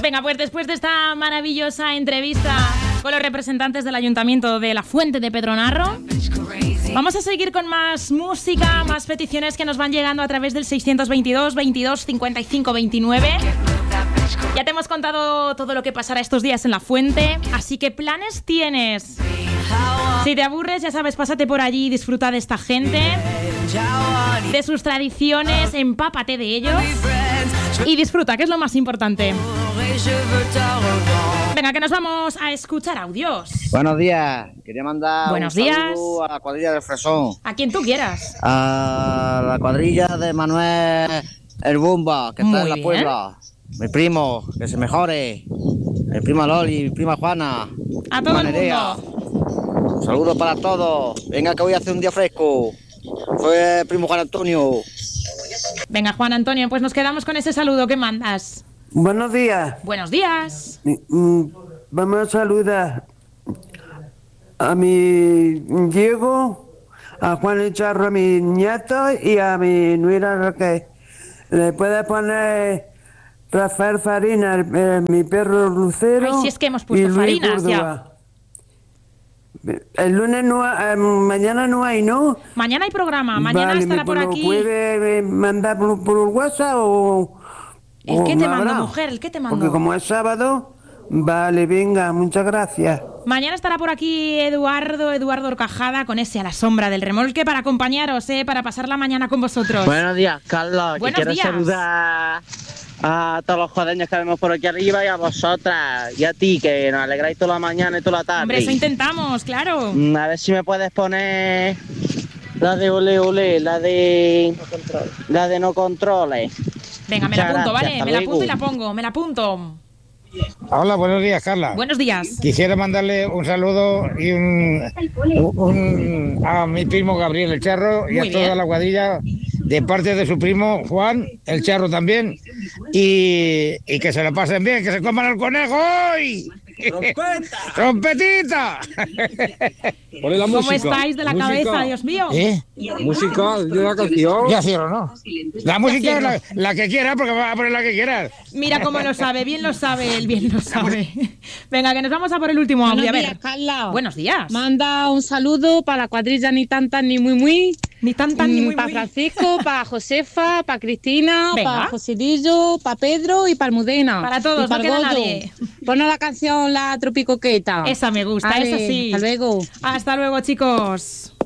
Venga, pues después de esta maravillosa entrevista con los representantes del Ayuntamiento de La Fuente de Pedronarro, vamos a seguir con más música, más peticiones que nos van llegando a través del 622 22 55 29. Ya te hemos contado todo lo que pasará estos días en La Fuente, así que ¿planes tienes? Si te aburres, ya sabes, pásate por allí y disfruta de esta gente, de sus tradiciones, empápate de ellos y disfruta, que es lo más importante. Venga, que nos vamos a escuchar audios. Buenos días, quería mandar Buenos un días. saludo a la cuadrilla del Fresón. A quien tú quieras. A la cuadrilla de Manuel El Bumba, que está Muy en la bien. Puebla. Mi primo, que se mejore. Mi prima Loli, mi prima Juana. A todo el Nerea. mundo. Un saludo para todos. Venga, que hoy hace un día fresco. Fue el primo Juan Antonio. Venga, Juan Antonio, pues nos quedamos con ese saludo que mandas. Buenos días. Buenos días. Vamos a saludar a mi Diego, a Juan el Charro, a mi nieto y a mi nuera Raquel. Le puedes poner Rafael Farina, mi perro Lucero. Ay, si es que hemos y puesto Luis Farinas ya. Córdoba. El lunes no, mañana no hay, ¿no? Mañana hay programa, mañana Vale, estará ¿me por lo aquí. puede mandar por WhatsApp o...? ¿El qué te me mando, habrá? mujer? ¿El qué te Porque mando? como es sábado, vale, venga, muchas gracias. Mañana estará por aquí Eduardo Horcajada con ese a la sombra del remolque para acompañaros, para pasar la mañana con vosotros. Buenos días, Carlos. Buenos quiero días. saludar a todos los jodeños que vemos por aquí arriba y a vosotras y a ti, que nos alegráis toda la mañana y toda la tarde. Hombre, eso intentamos, claro. A ver si me puedes poner la de ole ole, la de no controles. Venga, me la Muchas apunto, gracias, ¿vale? hasta Me la luego. apunto y la pongo, me la apunto. Hola, buenos días, Carla. Buenos días. Quisiera mandarle un saludo y a mi primo Gabriel el Charro y Muy a toda bien. la cuadrilla de parte de su primo Juan el Charro también y que se lo pasen bien, que se coman el conejo hoy. ¡Trompetita! Ponle la ¿Cómo música. estáis de la Música. cabeza, Dios mío? Música de la canción. Ya cierro, ¿no? La música es la que quiera, porque va a poner la que quieras. Mira cómo lo sabe, bien lo sabe, él bien lo sabe. Venga, que nos vamos a por el último audio. A Buenos ver. días, Carla. Buenos días. Manda un saludo para la cuadrilla ni tan ni muy. Ni tan ni muy Para muy. Francisco, para Josefa, para Cristina, Venga. para Joselillo, para Pedro y para Almudena. Para todos, y para no queda Goyo. nadie. Ponos la canción La Tropicoqueta. Esa me gusta, Vale, esa sí. Hasta luego. Hasta luego, chicos.